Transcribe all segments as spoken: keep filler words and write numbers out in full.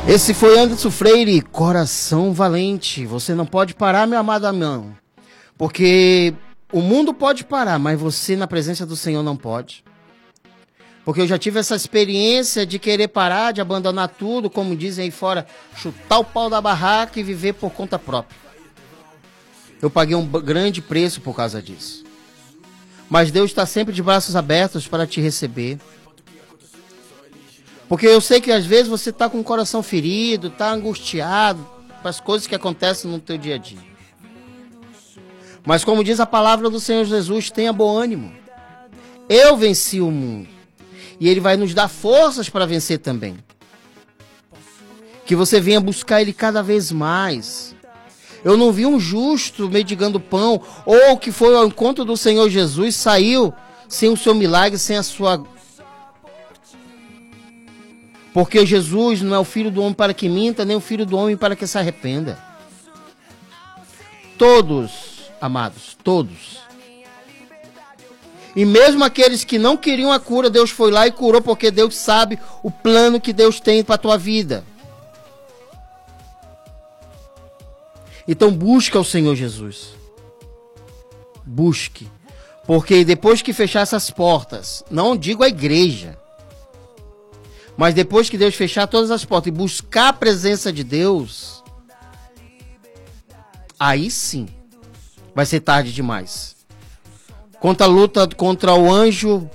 Esse foi Anderson Freire, Coração Valente. Você não pode parar, meu amado irmão. Porque o mundo pode parar, mas você na presença do Senhor não pode. Porque eu já tive essa experiência de querer parar, de abandonar tudo, como dizem aí fora, chutar o pau da barraca e viver por conta própria. Eu paguei um grande preço por causa disso. Mas Deus está sempre de braços abertos para te receber. Porque eu sei que às vezes você está com o coração ferido, está angustiado com as coisas que acontecem no teu dia a dia. Mas como diz a palavra do Senhor Jesus, tenha bom ânimo. Eu venci o mundo. E Ele vai nos dar forças para vencer também. Que você venha buscar Ele cada vez mais. Eu não vi um justo mendigando pão, ou que foi ao encontro do Senhor Jesus, saiu sem o seu milagre, sem a sua... Porque Jesus não é o filho do homem para que minta, nem o filho do homem para que se arrependa. Todos, amados, todos. E mesmo aqueles que não queriam a cura, Deus foi lá e curou, porque Deus sabe o plano que Deus tem para a tua vida. Então busca o Senhor Jesus. Busque. Porque depois que fechar essas portas, não digo a igreja, mas depois que Deus fechar todas as portas e buscar a presença de Deus, aí sim vai ser tarde demais. Contra a luta contra o anjo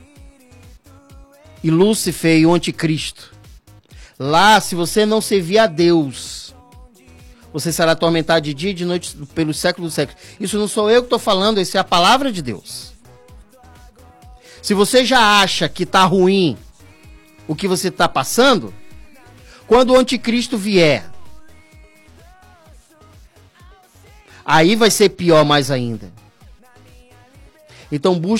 e Lúcifer e o anticristo. Lá, se você não servir a Deus, você será atormentado de dia e de noite pelos séculos dos séculos. Isso não sou eu que estou falando, isso é a palavra de Deus. Se você já acha que está ruim o que você está passando, quando o anticristo vier, aí vai ser pior mais ainda. Então busque